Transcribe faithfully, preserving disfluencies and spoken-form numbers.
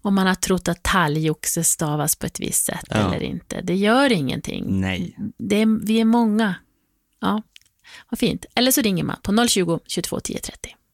Om man har trott att talgoxe stavas på ett visst sätt Ja. eller inte. Det gör ingenting. Nej. Det är, vi är många. Ja, vad fint. Eller så ringer man på noll tjugo, tjugotvå, tio trettio.